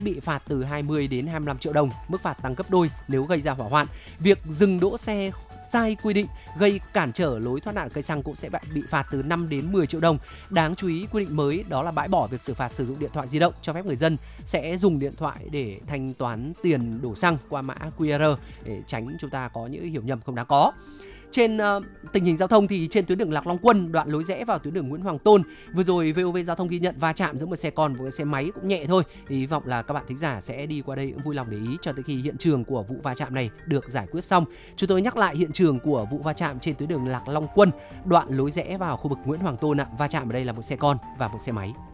bị phạt từ 20 đến 25 triệu đồng, mức phạt tăng gấp đôi nếu gây ra hỏa hoạn. Việc dừng đỗ xe sai quy định gây cản trở lối thoát nạn cây xăng cũng sẽ bị phạt từ 5 đến 10 triệu đồng. Đáng chú ý, quy định mới đó là bãi bỏ việc xử phạt sử dụng điện thoại di động, cho phép người dân sẽ dùng điện thoại để thanh toán tiền đổ xăng qua mã QR để tránh chúng ta có những hiểu nhầm không đáng có. Trên tình hình giao thông thì trên tuyến đường Lạc Long Quân, đoạn lối rẽ vào tuyến đường Nguyễn Hoàng Tôn, vừa rồi VOV Giao thông ghi nhận va chạm giữa một xe con và một xe máy cũng nhẹ thôi. Thì hy vọng là các bạn thính giả sẽ đi qua đây cũng vui lòng để ý cho tới khi hiện trường của vụ va chạm này được giải quyết xong. Chúng tôi nhắc lại hiện trường của vụ va chạm trên tuyến đường Lạc Long Quân, đoạn lối rẽ vào khu vực Nguyễn Hoàng Tôn. Va chạm ở đây là một xe con và một xe máy.